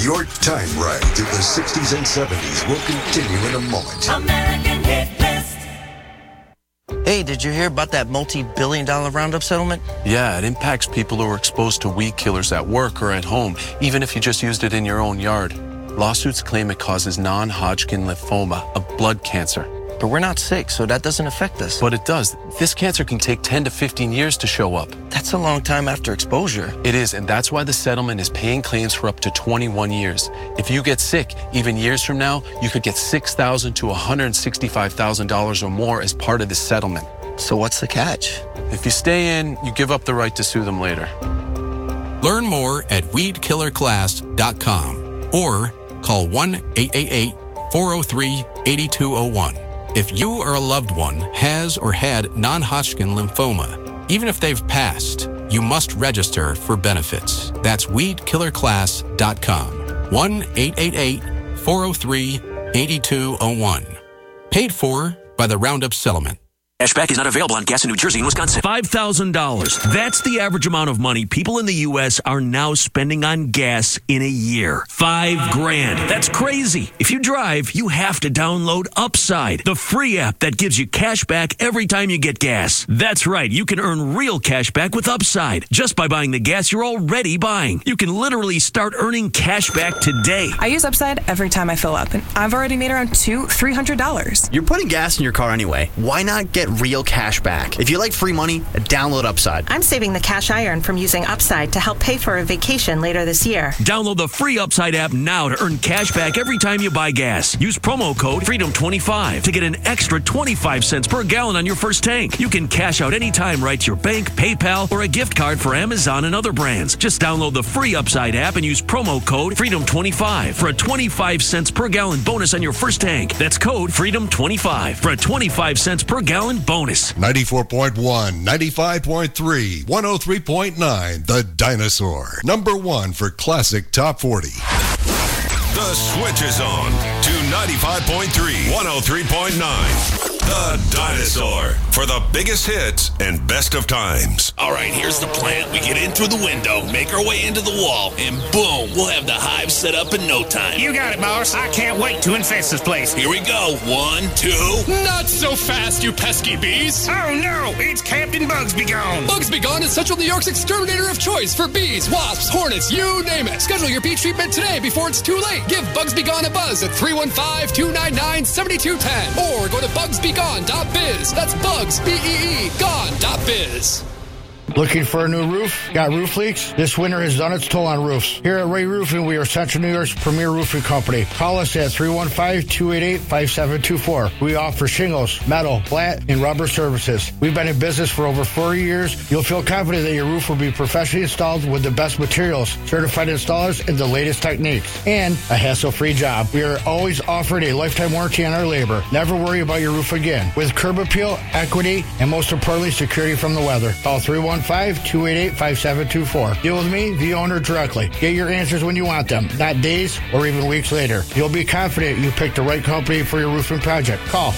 Your time ride through the 60s and 70s will continue in a moment. American Hit List. Hey, did you hear about that multi-billion-dollar Roundup settlement? Yeah, it impacts people who are exposed to weed killers at work or at home, even if you just used it in your own yard. Lawsuits claim it causes non-Hodgkin lymphoma, a blood cancer. But we're not sick, so that doesn't affect us. But it does. This cancer can take 10 to 15 years to show up. That's a long time after exposure. It is, and that's why the settlement is paying claims for up to 21 years. If you get sick, even years from now, you could get $6,000 to $165,000 or more as part of this settlement. So what's the catch? If you stay in, you give up the right to sue them later. Learn more at weedkillerclass.com or call 1-888-403-8201. If you or a loved one has or had non-Hodgkin lymphoma, even if they've passed, you must register for benefits. That's weedkillerclass.com. 1-888-403-8201. Paid for by the Roundup Settlement. Cashback is not available on gas in New Jersey and Wisconsin. $5,000. That's the average amount of money people in the U.S. are now spending on gas in a year. $5,000. That's crazy. If you drive, you have to download Upside, the free app that gives you cash back every time you get gas. That's right. You can earn real cash back with Upside just by buying the gas you're already buying. You can literally start earning cash back today. I use Upside every time I fill up, and I've already made around $300. You're putting gas in your car anyway. Why not get real cash back? If you like free money, download Upside. I'm saving the cash I earn from using Upside to help pay for a vacation later this year. Download the free Upside app now to earn cash back every time you buy gas. Use promo code FREEDOM25 to get an extra 25 cents per gallon on your first tank. You can cash out anytime right to your bank, PayPal, or a gift card for Amazon and other brands. Just download the free Upside app and use promo code FREEDOM25 for a 25 cents per gallon bonus on your first tank. That's code FREEDOM25 for a 25 cents per gallon bonus. 94.1, 95.3, 103.9, The Dinosaur. Number one for Classic Top 40. The switch is on to 95.3, 103.9. The Dinosaur for the biggest hits and best of times. All right, here's the plan. We get in through the window, make our way into the wall, and boom, we'll have the hive set up in no time. You got it, boss. I can't wait to infest this place. Here we go. 1, 2. Not so fast, you pesky bees. Oh, no. It's Captain Bugsby Gone. Bugsby Gone is Central New York's exterminator of choice for bees, wasps, hornets, you name it. Schedule your bee treatment today before it's too late. Give Bugsby Gone a buzz at 315-299-7210 or go to bugsbegone.biz. That's Bugs, B-E-E, gone.biz. Looking for a new roof? Got roof leaks? This winter has done its toll on roofs. Here at Ray Roofing, we are Central New York's premier roofing company. Call us at 315-288-5724. We offer shingles, metal, flat, and rubber services. We've been in business for over 40 years. You'll feel confident that your roof will be professionally installed with the best materials, certified installers, and the latest techniques, and a hassle-free job. We are always offering a lifetime warranty on our labor. Never worry about your roof again. With curb appeal, equity, and most importantly, security from the weather. Call 315-288-5724. Deal with me, the owner, directly. Get your answers when you want them, not days or even weeks later. You'll be confident you picked the right company for your roofing project. Call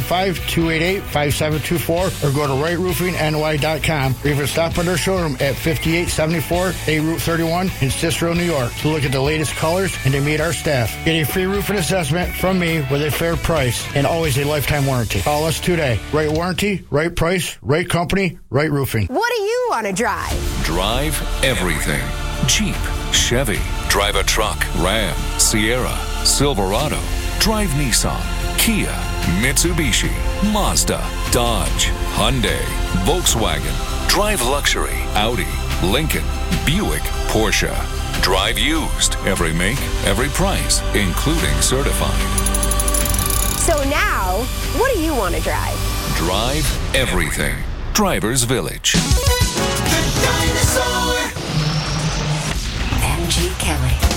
315-288-5724 or go to rightroofingny.com or even stop at our showroom at 5874 A Route 31 in Cicero, New York to look at the latest colors and to meet our staff. Get a free roofing assessment from me with a fair price and always a lifetime warranty. Call us today. Right warranty, right price, right company, right roofing. What do you want to drive? Drive everything. Jeep, Chevy. Drive a truck. Ram, Sierra, Silverado. Drive Nissan, Kia, Mitsubishi, Mazda, Dodge, Hyundai, Volkswagen. Drive luxury. Audi, Lincoln, Buick, Porsche. Drive used. Every make, every price, including certified. So now, what do you want to drive? Drive everything. Drivers Village. The Dinosaur. MG Kelly.